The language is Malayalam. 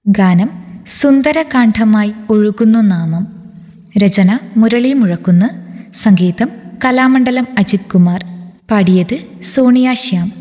ഗാനം സുന്ദരകാന്ഡമായി ഒഴുകുന്നു നാമം. രചന മുരളി മുഴക്കുന്ന്. സംഗീതം കലാമണ്ഡലം അജിത് കുമാർ. പാടിയത് സോണിയ ശ്യാം.